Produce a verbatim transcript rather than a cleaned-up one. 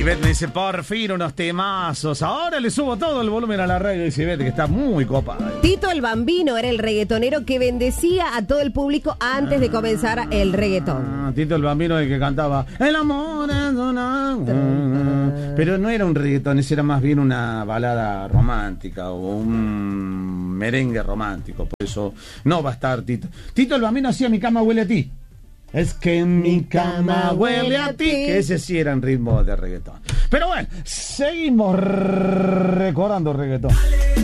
Ivette me dice, por fin unos temazos. Ahora le subo todo el volumen a la radio. Dice Ivette, que está muy copada. Tito el Bambino era el reggaetonero que bendecía a todo el público antes de comenzar el reggaetón. Ah, Tito el Bambino, el que cantaba El amor es una... Pero no era un reggaetón, ese era más bien una balada romántica o un merengue romántico. Por eso no va a estar Tito. Tito el Bambino hacía Mi cama huele a ti. Es que mi cama huele a ti. Que ese sí era en ritmo de reggaetón. Pero bueno, seguimos recordando reggaetón.